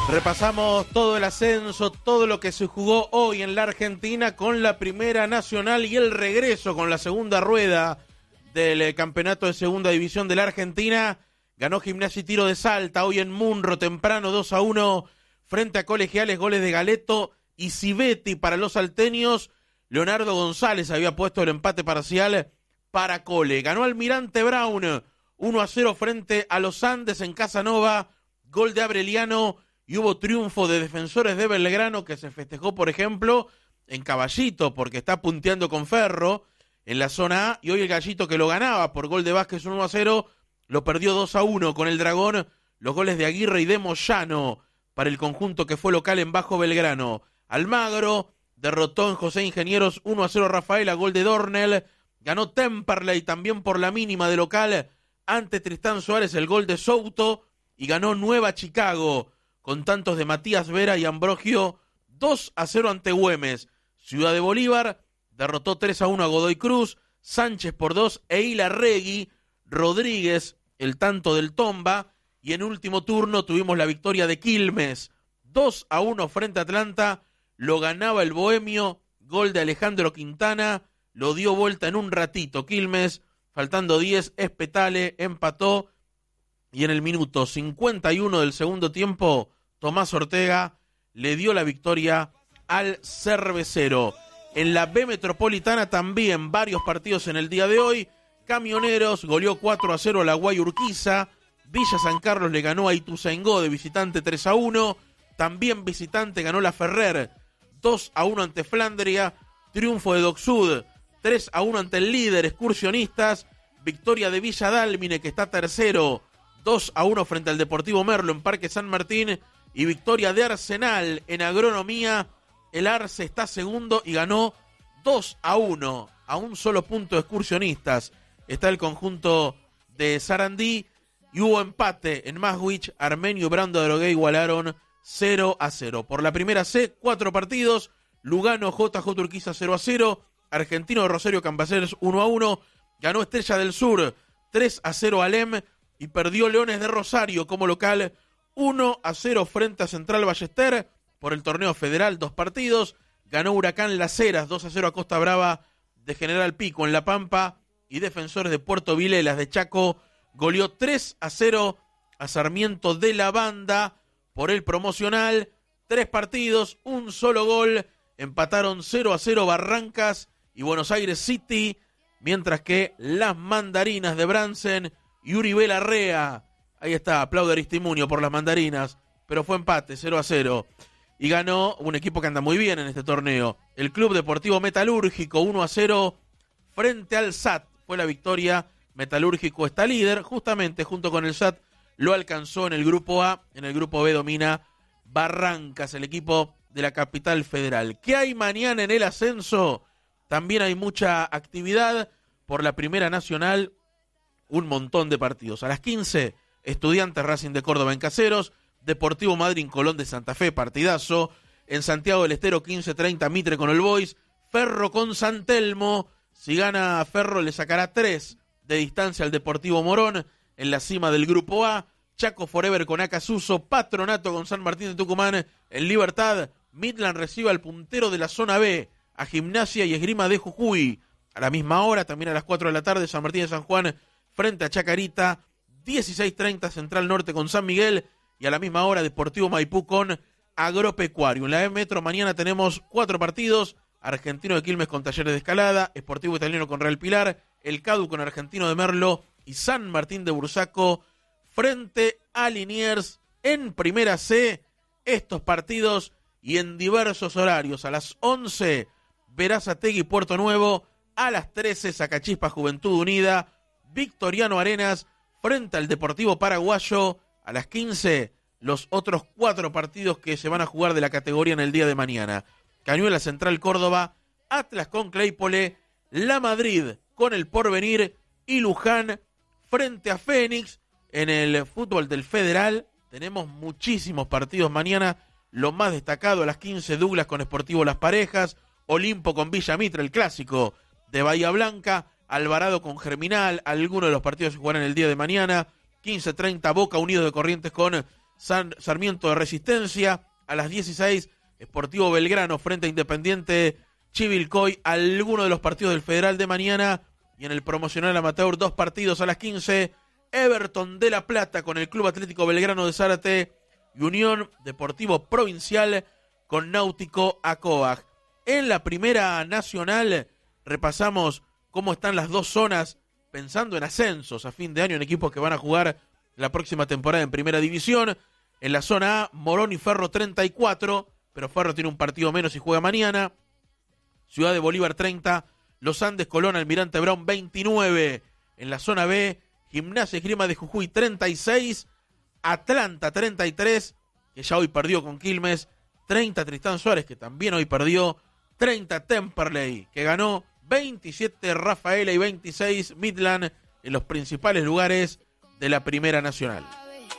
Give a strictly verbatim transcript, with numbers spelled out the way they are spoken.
Repasamos todo el ascenso, todo lo que se jugó hoy en la Argentina con la Primera Nacional y el regreso con la segunda rueda del campeonato de segunda división de la Argentina. Ganó Gimnasia y Tiro de Salta hoy en Munro temprano dos a uno frente a Colegiales, goles de Galeto y Civetti para los salteños. Leonardo González había puesto el empate parcial para Cole. Ganó Almirante Brown uno a cero frente a los Andes en Casanova, gol de Abreliano. Y hubo triunfo de Defensores de Belgrano que se festejó, por ejemplo, en Caballito, porque está punteando con Ferro en la zona A. Y hoy el Gallito, que lo ganaba por gol de Vázquez uno a cero, lo perdió dos a uno con el Dragón. Los goles de Aguirre y de Moyano para el conjunto que fue local en Bajo Belgrano. Almagro derrotó en José Ingenieros uno a cero a Rafaela, gol de Dornel. Ganó Temperley también por la mínima de local ante Tristán Suárez, el gol de Souto. Y ganó Nueva Chicago con tantos de Matías Vera y Ambrogio, dos a cero ante Güemes. Ciudad de Bolívar derrotó tres a uno a Godoy Cruz, Sánchez por dos e Ilarregui, Rodríguez, el tanto del Tomba, y en último turno tuvimos la victoria de Quilmes, dos a uno frente a Atlanta, lo ganaba el Bohemio, gol de Alejandro Quintana, lo dio vuelta en un ratito Quilmes, faltando diez, Espetale empató, y en el minuto cincuenta y uno del segundo tiempo, Tomás Ortega le dio la victoria al Cervecero. En la B Metropolitana también varios partidos en el día de hoy. Camioneros goleó cuatro a cero a la Guayurquiza. Villa San Carlos le ganó a Ituzaingó de visitante tres a uno. También visitante ganó la Ferrer dos a uno ante Flandria. Triunfo de Docsud tres a uno ante el líder Excursionistas. Victoria de Villa Dálmine, que está tercero, dos a uno frente al Deportivo Merlo en Parque San Martín. Y victoria de Arsenal en Agronomía. El Arce está segundo y ganó dos a uno. A un solo punto de Excursionistas está el conjunto de Sarandí. Y hubo empate en Maswich. Armenio y Brando de Drogué igualaron cero a cero. Por la primera C, cuatro partidos. Lugano, J J Urquiza cero a cero. Argentino de Rosario Cambaceres uno a uno. Ganó Estrella del Sur tres a cero a Alem. Y perdió Leones de Rosario como local uno a cero frente a Central Ballester. Por el torneo federal, dos partidos. Ganó Huracán Las Heras dos a cero a Costa Brava de General Pico en La Pampa. Y Defensores de Puerto Vilelas de Chaco goleó tres a cero a Sarmiento de la Banda por el promocional. Tres partidos, un solo gol. Empataron cero a cero Barrancas y Buenos Aires City. Mientras que las Mandarinas de Bransen y Uribe Larrea, ahí está, aplaude Aristimunio por las Mandarinas, pero fue empate, cero a cero. Y ganó un equipo que anda muy bien en este torneo. El Club Deportivo Metalúrgico, uno a cero frente al S A T. Fue la victoria. Metalúrgico está líder, justamente junto con el S A T lo alcanzó en el grupo A. En el grupo B domina Barrancas, el equipo de la capital federal. ¿Qué hay mañana en el ascenso? También hay mucha actividad por la Primera Nacional. Un montón de partidos. A las quince, Estudiantes Racing de Córdoba en Caseros, Deportivo Madryn Colón de Santa Fe, partidazo. En Santiago del Estero, quince treinta, Mitre con el Boys, Ferro con San Telmo. Si gana Ferro le sacará tres de distancia al Deportivo Morón en la cima del Grupo A. Chaco Forever con Acasuso, Patronato con San Martín de Tucumán en Libertad. Midland recibe al puntero de la zona B, a Gimnasia y Esgrima de Jujuy. A la misma hora, también a las cuatro de la tarde, San Martín de San Juan frente a Chacarita. dieciséis treinta, Central Norte con San Miguel. Y a la misma hora, Deportivo Maipú con Agropecuario. En la E Metro mañana tenemos cuatro partidos. Argentino de Quilmes con Talleres de Escalada, Sportivo Italiano con Real Pilar, El Cadu con Argentino de Merlo y San Martín de Bursaco frente a Liniers en Primera C. Estos partidos y en diversos horarios. A las once, Berazategui Puerto Nuevo. A las trece, Sacachispa Juventud Unida. Victoriano Arenas frente al Deportivo Paraguayo. A las quince, los otros cuatro partidos que se van a jugar de la categoría en el día de mañana. Cañuelas Central Córdoba, Atlas con Claypole, La Madrid con el Porvenir y Luján frente a Fénix. En el fútbol del Federal tenemos muchísimos partidos mañana. Lo más destacado a las quince, Douglas con Sportivo Las Parejas, Olimpo con Villa Mitre, el clásico de Bahía Blanca, Alvarado con Germinal, algunos de los partidos se jugarán el día de mañana. quince treinta, Boca Unidos de Corrientes con San Sarmiento de Resistencia. A las dieciséis, Sportivo Belgrano frente a Independiente Chivilcoy. Alguno de los partidos del Federal de mañana. Y en el promocional amateur, dos partidos a las quince. Everton de La Plata con el Club Atlético Belgrano de Zárate. Y Unión Deportivo Provincial con Náutico Acoag. En la Primera Nacional repasamos cómo están las dos zonas pensando en ascensos a fin de año en equipos que van a jugar la próxima temporada en Primera División. En la zona A, Morón y Ferro treinta y cuatro, pero Ferro tiene un partido menos y juega mañana. Ciudad de Bolívar treinta, Los Andes, Colón, Almirante Brown veintinueve. En la zona B, Gimnasia y Esgrima de Jujuy treinta y seis, Atlanta treinta y tres, que ya hoy perdió con Quilmes, treinta Tristán Suárez, que también hoy perdió, treinta Temperley, que ganó, veintisiete Rafaela y veintiséis Midland en los principales lugares de la Primera Nacional.